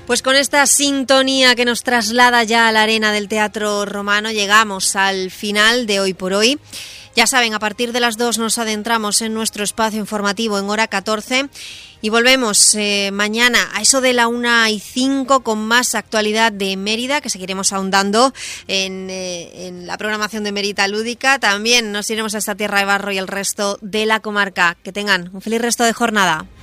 Pues con esta sintonía que nos traslada ya a la arena del Teatro Romano, llegamos al final de Hoy por Hoy. Ya saben, a partir de las 2 nos adentramos en nuestro espacio informativo en hora 14 y volvemos mañana a eso de la 1:05 con más actualidad de Mérida, que seguiremos ahondando en la programación de Mérida Lúdica. También nos iremos a esta Tierra de Barro y el resto de la comarca. Que tengan un feliz resto de jornada.